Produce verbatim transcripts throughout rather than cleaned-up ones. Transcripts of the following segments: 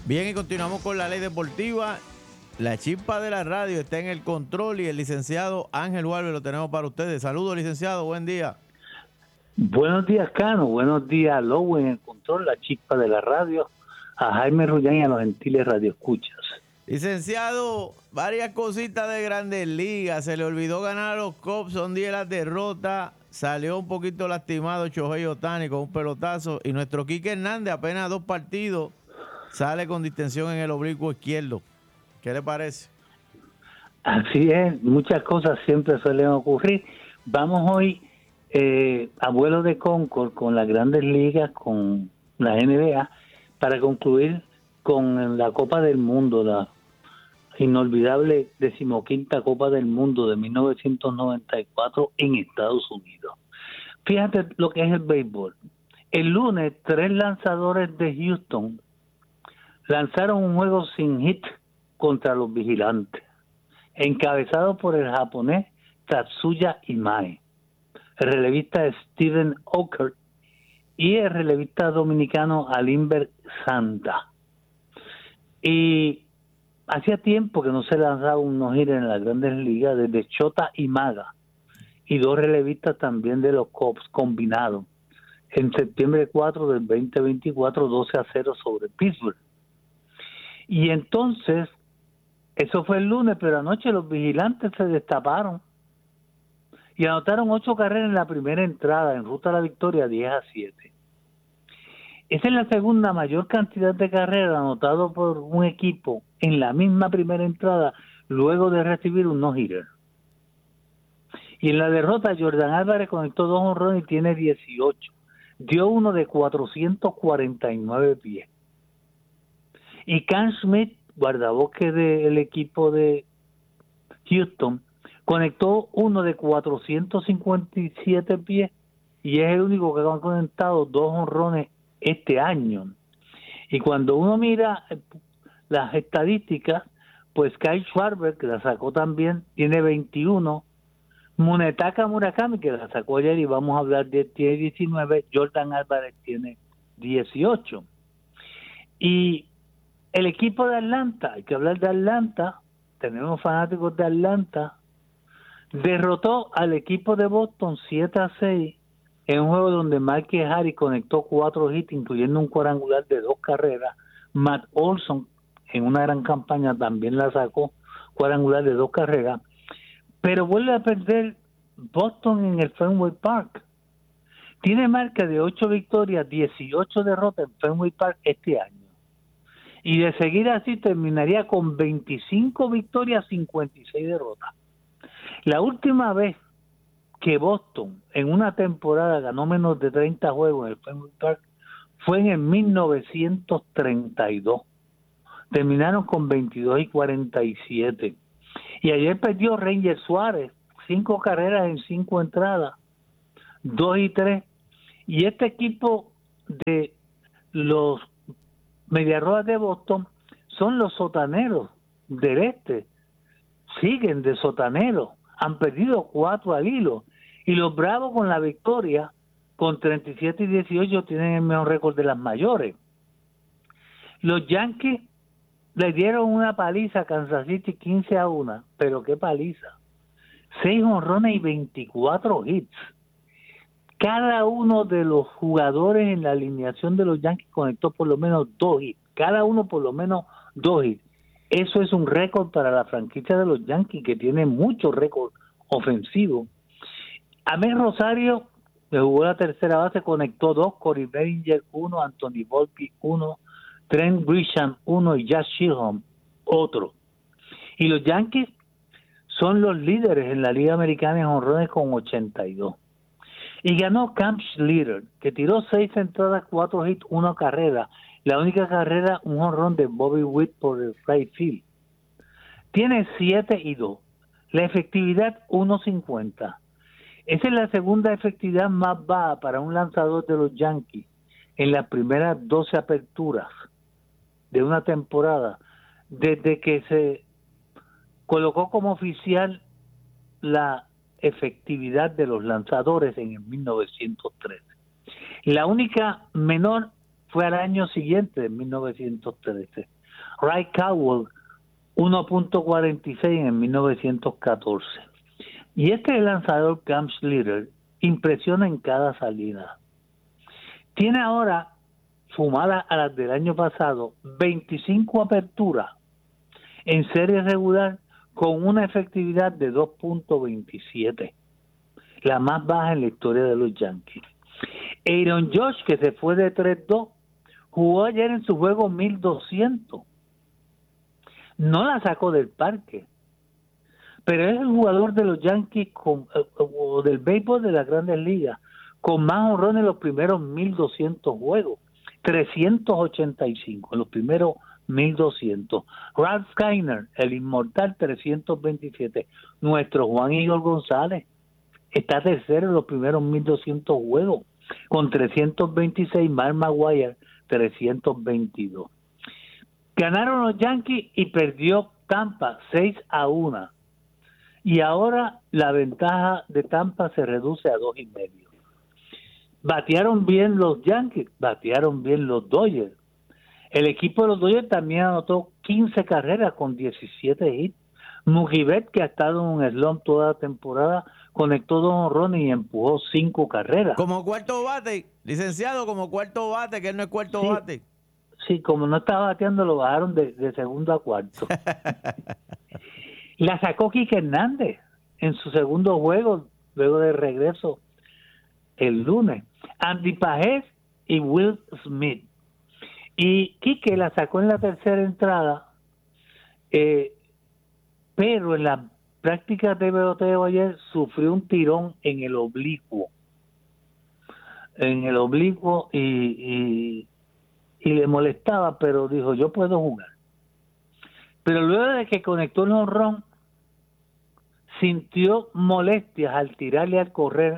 Bien, y continuamos con la ley deportiva. La chispa de la radio está en el control y el licenciado Ángel Walve lo tenemos para ustedes. Saludos, licenciado, buen día. Buenos días, Cano. Buenos días, Lowe en el control, la chispa de la radio, a Jaime Rullán y a los gentiles radioescuchas. Licenciado, varias cositas de Grandes Ligas. Se le olvidó ganar a los Cubs, son diez las derrotas. Salió un poquito lastimado Shohei Ohtani con un pelotazo. Y nuestro Quique Hernández, apenas dos partidos, sale con distensión en el oblicuo izquierdo. ¿Qué le parece? Así es, muchas cosas siempre suelen ocurrir. Vamos hoy eh, a vuelo de Concord con las Grandes Ligas, con la N B A, para concluir con la Copa del Mundo, la inolvidable decimoquinta Copa del Mundo de mil novecientos noventa y cuatro en Estados Unidos. Fíjate lo que es el béisbol. El lunes, tres lanzadores de Houston lanzaron un juego sin hit contra los Vigilantes, encabezado por el japonés Tatsuya Imae, el relevista Steven Oker y el relevista dominicano Alimber Santa. Y hacía tiempo que no se lanzaba un no-hitter en las Grandes Ligas, desde Shota Imaga y dos relevistas también de los Cubs combinados en septiembre cuatro del veinte veinticuatro, doce a cero sobre Pittsburgh. Y entonces, eso fue el lunes, pero anoche los Vigilantes se destaparon y anotaron ocho carreras en la primera entrada, en ruta a la victoria diez a siete. Esa es la segunda mayor cantidad de carreras anotado por un equipo en la misma primera entrada luego de recibir un no-hitter. Y en la derrota, Jordan Álvarez conectó dos honrones y tiene dieciocho. Dio uno de cuatrocientos cuarenta y nueve pies. Y Cam Smith, guardabosque del equipo de Houston, conectó uno de cuatrocientos cincuenta y siete pies y es el único que ha conectado dos honrones este año. Y cuando uno mira las estadísticas, pues Kyle Schwarber, que la sacó también, tiene veintiuno. Munetaka Murakami, que la sacó ayer y vamos a hablar de, tiene diecinueve. Jordan Álvarez tiene dieciocho. Y el equipo de Atlanta, hay que hablar de Atlanta, tenemos fanáticos de Atlanta, derrotó al equipo de Boston siete a seis en un juego donde Marquis Harris conectó cuatro hits, incluyendo un cuadrangular de dos carreras. Matt Olson, en una gran campaña, también la sacó, cuadrangular de dos carreras. Pero vuelve a perder Boston en el Fenway Park. Tiene marca de ocho victorias, dieciocho derrotas en Fenway Park este año. Y de seguir así terminaría con veinticinco victorias, cincuenta y seis derrotas. La última vez que Boston en una temporada ganó menos de treinta juegos en el Fenway Park fue en el mil novecientos treinta y dos. Terminaron con veintidós y cuarenta y siete. Y ayer perdió Ranger Suárez, cinco carreras en cinco entradas, dos y tres. Y este equipo de los Mediarrojas de Boston son los sotaneros del este. Siguen de sotaneros. Han perdido cuatro al hilo. Y los Bravos con la victoria, con treinta y siete y dieciocho, tienen el mejor récord de las mayores. Los Yankees le dieron una paliza a Kansas City quince a uno, pero qué paliza. seis honrones y veinticuatro hits. Cada uno de los jugadores en la alineación de los Yankees conectó por lo menos dos hits. Cada uno por lo menos dos hits. Eso es un récord para la franquicia de los Yankees, que tiene mucho récord ofensivo. Amel Rosario, que jugó la tercera base, conectó dos, Corey Bellinger uno, Anthony Volpe uno, Trent Grisham uno y Josh Sherman otro. Y los Yankees son los líderes en la Liga Americana en honrones con ochenta y dos. Y ganó Cam Schlitter, que tiró seis entradas, cuatro hits, una carrera. La única carrera, un honrón de Bobby Witt por el right field. Tiene siete y dos. La efectividad uno cincuenta. Esa es la segunda efectividad más baja para un lanzador de los Yankees en las primeras doce aperturas de una temporada, desde que se colocó como oficial la efectividad de los lanzadores en el mil novecientos trece. La única menor fue al año siguiente, en mil novecientos trece. Ray Cowell, uno punto cuarenta y seis en mil novecientos catorce. Y este lanzador, Cam Schlitter, impresiona en cada salida. Tiene ahora, sumada a las del año pasado, veinticinco aperturas en serie regular con una efectividad de dos punto veintisiete, la más baja en la historia de los Yankees. Aaron Judge, que se fue de tres dos, jugó ayer en su juego mil doscientos. No la sacó del parque, pero es el jugador de los Yankees con, o del béisbol de las Grandes Ligas con más honrones en los primeros mil doscientos juegos, trescientos ochenta y cinco en los primeros mil doscientos. Ralph Kiner, el inmortal, trescientos veintisiete. Nuestro Juan Igor González está tercero en los primeros mil doscientos juegos con trescientos veintiséis. Mark Maguire, trescientos veintidós. Ganaron los Yankees y perdió Tampa seis a uno. Y ahora la ventaja de Tampa se reduce a dos y medio. Batearon bien los Yankees, batearon bien los Dodgers. El equipo de los Dodgers también anotó quince carreras con diecisiete hits. Mookie Betts, que ha estado en un slump toda la temporada, conectó dos honrones y empujó cinco carreras. Como cuarto bate, licenciado, como cuarto bate, que él no es cuarto sí, bate. Sí, como no estaba bateando, lo bajaron de, de segundo a cuarto. La sacó Quique Hernández en su segundo juego, luego de regreso el lunes. Andy Pajés y Will Smith. Y Quique la sacó en la tercera entrada, eh, pero en la práctica de peloteo ayer sufrió un tirón en el oblicuo. En el oblicuo y, y, y le molestaba, pero dijo, yo puedo jugar. Pero luego de que conectó el jonrón, sintió molestias al tirarle al correr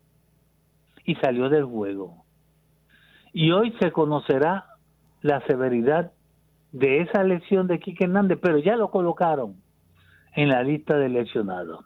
y salió del juego. Y hoy se conocerá la severidad de esa lesión de Quique Hernández, pero ya lo colocaron en la lista de lesionados.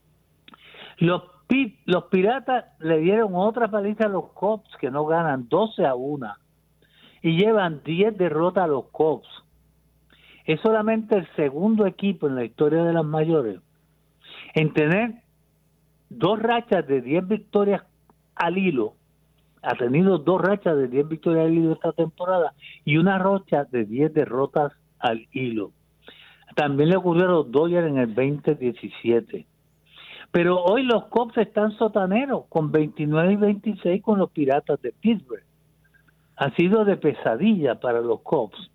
Los, pi, los Piratas le dieron otra paliza a los Cubs, que no ganan, doce a uno, y llevan diez derrotas a los Cubs. Es solamente el segundo equipo en la historia de las mayores en tener dos rachas de diez victorias al hilo. Ha tenido dos rachas de diez victorias al hilo esta temporada y una racha de diez derrotas al hilo. También le ocurrió a los Dodgers en el veinte diecisiete. Pero hoy los Cubs están sotaneros con veintinueve y veintiséis con los Piratas de Pittsburgh. Ha sido de pesadilla para los Cubs.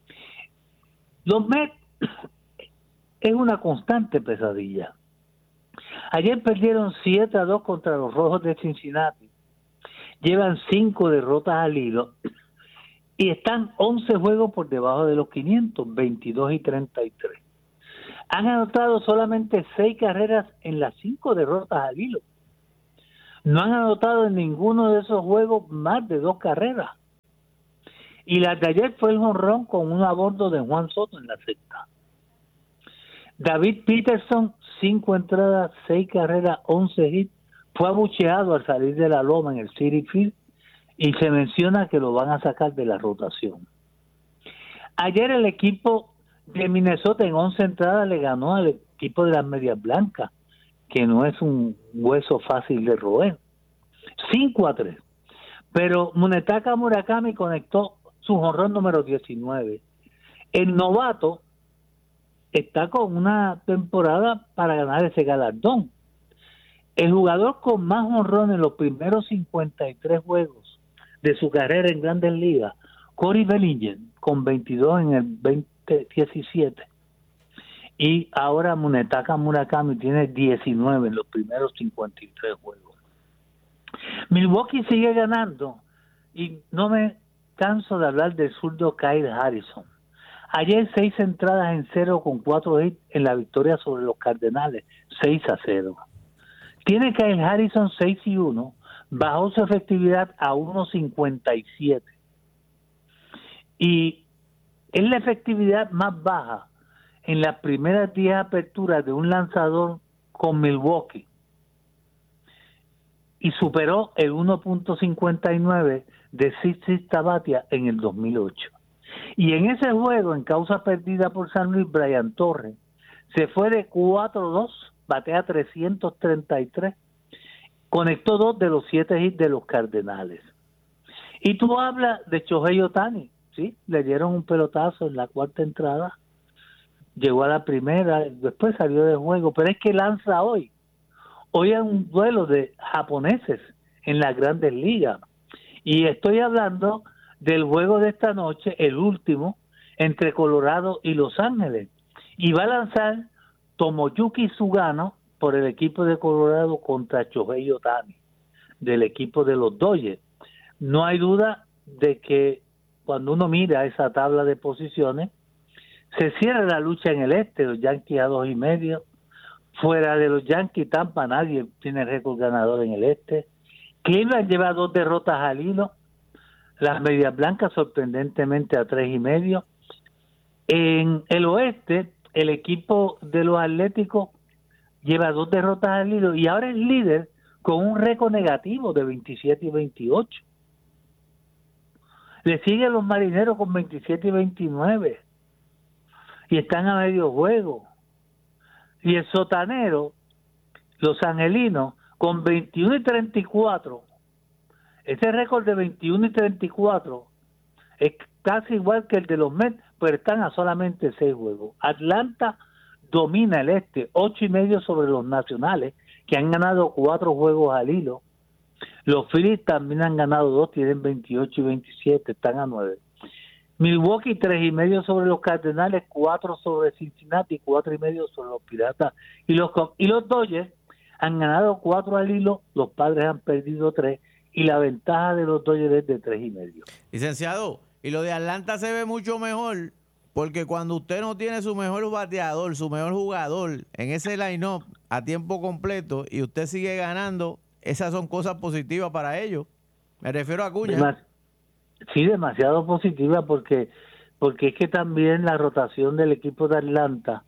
Los Mets es una constante pesadilla. Ayer perdieron siete a dos contra los Rojos de Cincinnati. Llevan cinco derrotas al hilo y están once juegos por debajo de los quinientos, veintidós y treinta y tres. Han anotado solamente seis carreras en las cinco derrotas al hilo. No han anotado en ninguno de esos juegos más de dos carreras. Y la de ayer fue el jonrón con un a bordo de Juan Soto en la sexta. David Peterson, cinco entradas, seis carreras, once hits, fue abucheado al salir de la loma en el Citi Field y se menciona que lo van a sacar de la rotación. Ayer el equipo de Minnesota en once entradas le ganó al equipo de las Medias Blancas, que no es un hueso fácil de roer. cinco a tres. Pero Munetaka Murakami conectó su jonrón número diecinueve. El novato está con una temporada para ganar ese galardón. El jugador con más jonrones en los primeros cincuenta y tres juegos de su carrera en Grandes Ligas, Corey Bellinger, con veintidós en el veinte diecisiete. Y ahora Munetaka Murakami tiene diecinueve en los primeros cincuenta y tres juegos. Milwaukee sigue ganando y no me canso de hablar del zurdo Kyle Harrison. Ayer seis entradas en cero con cuatro hits en la victoria sobre los Cardenales, seis a cero. Tiene Kyle Harrison seis y uno, bajó su efectividad a uno cincuenta y siete. Y es la efectividad más baja en las primeras diez aperturas de un lanzador con Milwaukee. y superó el uno punto cincuenta y nueve de Sixty Sabathia en el dos mil ocho. Y en ese juego, en causa perdida por San Luis, Brian Torres se fue de cuatro dos, batea trescientos treinta y tres, conectó dos de los siete hits de los Cardenales. Y tú hablas de Shohei Ohtani, ¿sí? Le dieron un pelotazo en la cuarta entrada, llegó a la primera, después salió del juego, pero es que lanza hoy. Hoy hay un duelo de japoneses en las Grandes Ligas. Y estoy hablando del juego de esta noche, el último, entre Colorado y Los Ángeles. Y va a lanzar Tomoyuki Sugano por el equipo de Colorado contra Shohei Ohtani, del equipo de los Dodgers. No hay duda de que cuando uno mira esa tabla de posiciones, se cierra la lucha en el este, los Yankees a dos y medio. Fuera de los Yankees, Tampa, nadie tiene récord ganador en el este. Cleveland lleva dos derrotas al hilo. Las Medias Blancas sorprendentemente a tres y medio. En el oeste, el equipo de los Atléticos lleva dos derrotas al hilo y ahora es líder con un récord negativo de veintisiete y veintiocho. Le siguen los Marineros con veintisiete y veintinueve y están a medio juego. Y el sotanero, los angelinos, con veintiuno y treinta y cuatro. Ese récord de veintiuno y treinta y cuatro es casi igual que el de los Mets, pero están a solamente seis juegos. Atlanta domina el este, ocho y medio sobre los Nacionales, que han ganado cuatro juegos al hilo. Los Phillies también han ganado dos, tienen veintiocho y veintisiete, están a nueve. Milwaukee tres y medio sobre los Cardenales, cuatro sobre Cincinnati, cuatro y medio sobre los Piratas y los y los Dodgers han ganado cuatro al hilo, los Padres han perdido tres y la ventaja de los Dodgers es de tres y medio. Licenciado, y lo de Atlanta se ve mucho mejor porque cuando usted no tiene su mejor bateador, su mejor jugador en ese line-up a tiempo completo y usted sigue ganando, esas son cosas positivas para ellos. Me refiero a Acuña. Demas- sí, demasiado positiva porque porque es que también la rotación del equipo de Atlanta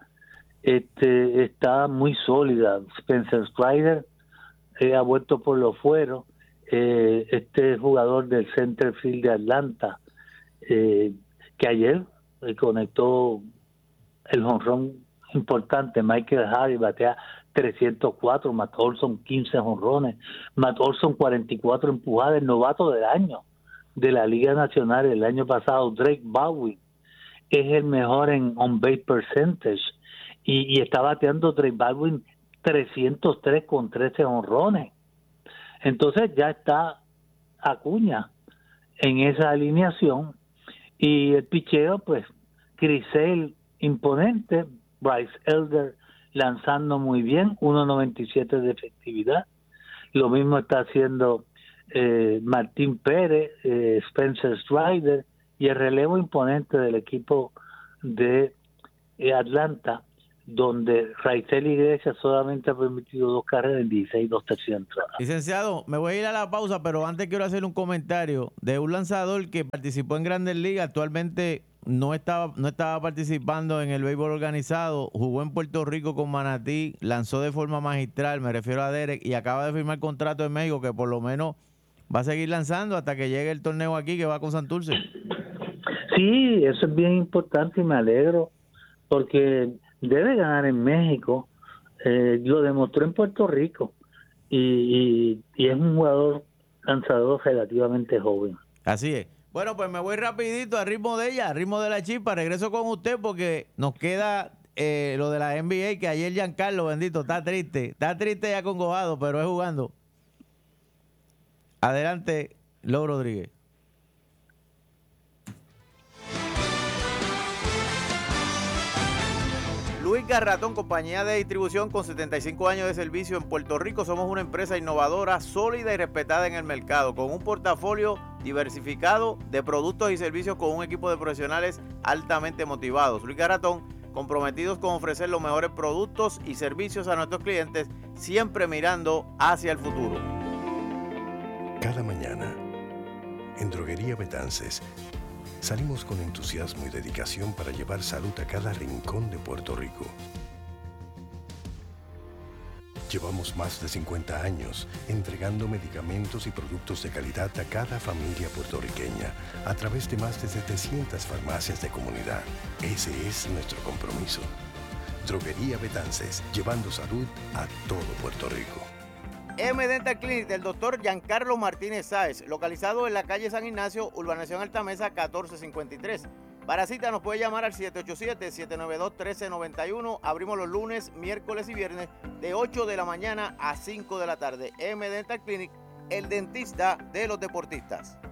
este está muy sólida. Spencer Strider eh, ha vuelto por los fueros. Eh, este jugador del center field de Atlanta eh, que ayer eh, conectó el jonrón importante. Michael Harris batea trescientos cuatro, Matt Olson quince jonrones, Matt Olson cuarenta y cuatro empujadas, el novato del año de la Liga Nacional el año pasado. Drake Baldwin es el mejor en on base percentage y, y está bateando Drake Baldwin trescientos tres con trece jonrones. Entonces ya está Acuña en esa alineación y el picheo, pues Chris Sale imponente, Bryce Elder lanzando muy bien, uno noventa y siete de efectividad. Lo mismo está haciendo eh, Martín Pérez, eh, Spencer Strider y el relevo imponente del equipo de eh, Atlanta, donde Raisel Iglesias solamente ha permitido dos carreras en dieciséis, dos tercios entradas. Licenciado, me voy a ir a la pausa, pero antes quiero hacer un comentario de un lanzador que participó en Grandes Ligas, actualmente no estaba, no estaba participando en el béisbol organizado, jugó en Puerto Rico con Manatí, lanzó de forma magistral, me refiero a Derek, y acaba de firmar contrato en México que por lo menos va a seguir lanzando hasta que llegue el torneo aquí que va con Santurce. Sí, eso es bien importante y me alegro porque debe ganar en México, eh, lo demostró en Puerto Rico y, y, y es un jugador lanzador relativamente joven. Así es. Bueno, pues me voy rapidito al ritmo de ella, al ritmo de la chispa. Regreso con usted porque nos queda eh, lo de la N B A, que ayer Giancarlo, bendito, está triste. Está triste y acongojado, pero es jugando. Adelante, Lo Rodríguez. Luis Garratón, compañía de distribución con setenta y cinco años de servicio en Puerto Rico. Somos una empresa innovadora, sólida y respetada en el mercado, con un portafolio diversificado de productos y servicios con un equipo de profesionales altamente motivados. Luis Garratón, comprometidos con ofrecer los mejores productos y servicios a nuestros clientes, siempre mirando hacia el futuro. Cada mañana, en Droguería Betances, salimos con entusiasmo y dedicación para llevar salud a cada rincón de Puerto Rico. Llevamos más de cincuenta años entregando medicamentos y productos de calidad a cada familia puertorriqueña a través de más de setecientas farmacias de comunidad. Ese es nuestro compromiso. Droguería Betances, llevando salud a todo Puerto Rico. M Dental Clinic del doctor Giancarlo Martínez Sáez, localizado en la calle San Ignacio, urbanización Altamesa catorce cincuenta y tres. Para cita nos puede llamar al siete ocho siete, siete nueve dos, uno tres nueve uno. Abrimos los lunes, miércoles y viernes de ocho de la mañana a cinco de la tarde. M Dental Clinic, el dentista de los deportistas.